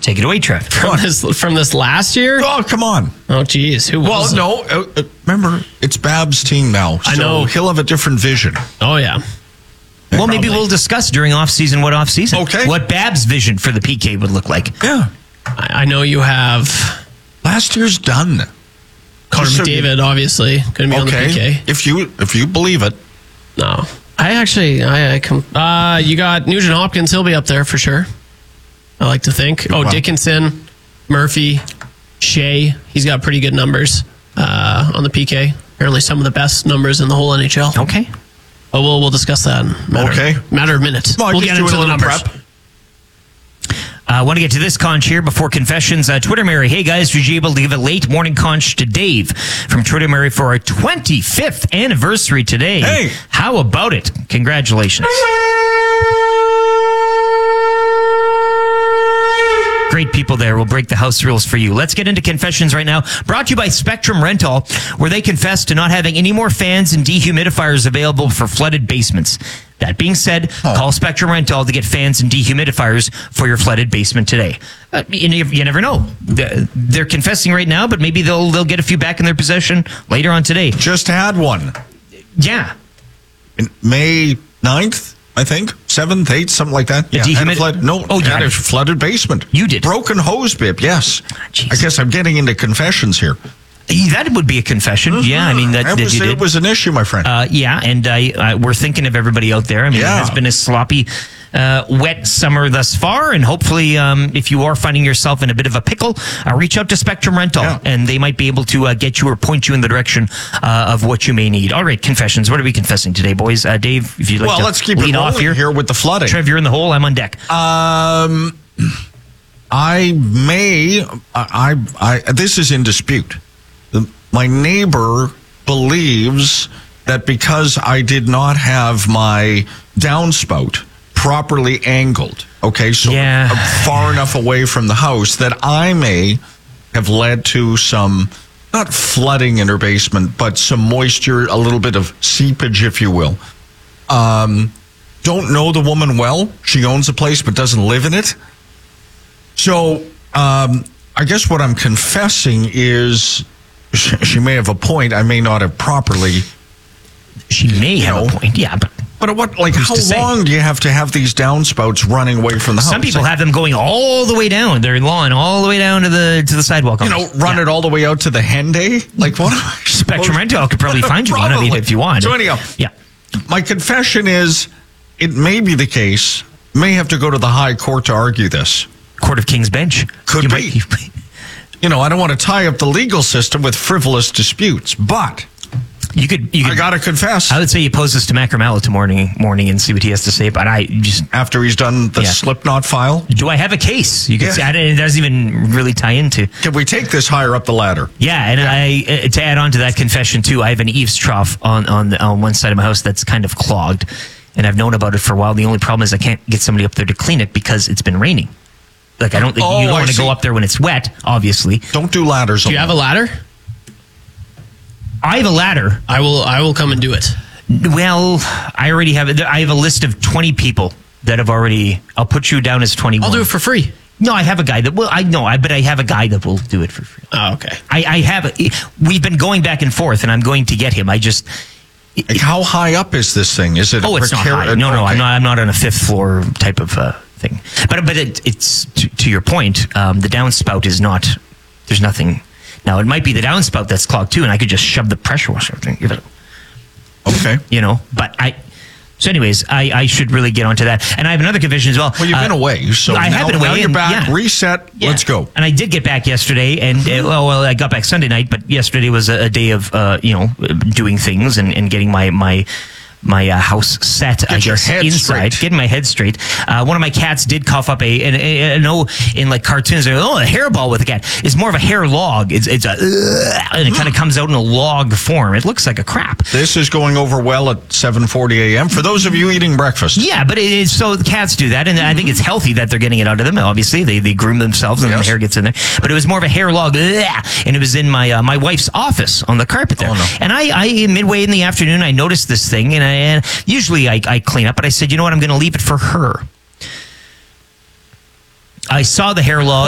Take it away, Trev. From this last year? Oh, come on. Oh, geez. Who was it? Well, no. Remember, it's Bab's team now. I know. He'll have a different vision. Oh, yeah. Well, maybe we'll discuss during off-season Okay. what Bab's vision for the PK would look like. Yeah. I know you have Last year's done. Connor McDavid, obviously, going to be on the PK. If you believe it. No. You got Nugent Hopkins. He'll be up there for sure. I like to think. Dickinson, Murphy, Shea. He's got pretty good numbers on the PK. Apparently some of the best numbers in the whole NHL. Okay. Oh, we'll discuss that in matter of minutes. Well, we'll get into the numbers. Prep. I want to get to this conch here before confessions. Twitter Mary, hey guys, was you able to give a late morning conch to Dave from Twitter Mary for our 25th anniversary today? Hey! How about it? Congratulations. Great people there will break the house rules for you. Let's get into confessions right now. Brought to you by Spectrum Rental, where they confess to not having any more fans and dehumidifiers available for flooded basements. That being said, call Spectrum Rental to get fans and dehumidifiers for your flooded basement today. You never know. They're confessing right now, but maybe they'll get a few back in their possession later on today. Just had one. Yeah. May 9th, I think. 7th, 8th, something like that. Yeah. Had a flooded basement. You did. Broken hose bib, yes. I guess I'm getting into confessions here. That would be a confession. Mm-hmm. Yeah, I mean, it was an issue, my friend. Yeah, and we're thinking of everybody out there. I mean, It has been a sloppy, wet summer thus far, and hopefully, if you are finding yourself in a bit of a pickle, reach out to Spectrum Rental, and they might be able to get you or point you in the direction of what you may need. All right, confessions. What are we confessing today, boys? Dave, if you'd like to let's keep lead it off here with the flooding. Trev, you're in the hole. I'm on deck. This is in dispute. My neighbor believes that because I did not have my downspout properly angled, far enough away from the house, that I may have led to some, not flooding in her basement, but some moisture, a little bit of seepage, if you will. Don't know the woman well. She owns a place but doesn't live in it. So I guess what I'm confessing is... She may have a point. I may not have properly. She may have a point. Yeah, but what? Like, how long do you have to have these downspouts running away from the house? Some people have them going all the way down their lawn, all the way down to the sidewalk. Run it all the way out to the Henday. Like what? Spectrum Rental could probably find you one. I mean, if you want. So anyhow, my confession is, it may be the case. May have to go to the High Court to argue this. Court of King's Bench. Could be. I don't want to tie up the legal system with frivolous disputes, but you could. I gotta confess. I would say you pose this to Mac Mallet tomorrow morning and see what he has to say. But after he's done the Slipknot file, do I have a case? You could say it doesn't even really tie into. Can we take this higher up the ladder? Yeah, and to add on to that confession too, I have an eaves trough on one side of my house that's kind of clogged, and I've known about it for a while. The only problem is I can't get somebody up there to clean it because it's been raining. Like, you don't want to go up there when it's wet, obviously. Don't do ladders. Do you have a ladder? I have a ladder. I will come and do it. Well, I already have it. I have a list of 20 people that have already. I'll put you down as 21. I'll do it for free. No, I have a guy that will. But I have a guy that will do it for free. Oh, okay. I have. We've been going back and forth, and I'm going to get him. How high up is this thing? Is it? It's not high. No, I'm not on a 5th floor type of thing. But it's to your point. The downspout is not. There's nothing. Now it might be the downspout that's clogged too, and I could just shove the pressure washer thing. Okay. But So anyways, I should really get onto that. And I have another confession as well. Well, you've been away. So I have been away. Now you're back. Yeah. Reset. Yeah. Let's go. And I did get back yesterday. And, I got back Sunday night. But yesterday was a day of, doing things and getting my house set, I guess, inside, getting my head straight. One of my cats did cough up I know in like cartoons, a hairball with a cat. It's more of a hair log. And it kind of comes out in a log form. It looks like a crap. This is going over well at 7:40 a.m. for those of you eating breakfast. Yeah, but it is, so the cats do that, and I think it's healthy that they're getting it out of them. Obviously, they groom themselves, and the hair gets in there. But it was more of a hair log, and it was in my wife's office on the carpet there. Oh, no. And I midway in the afternoon, I noticed this thing, and usually I clean up, but I said, you know what, I'm going to leave it for her. I saw the hair log.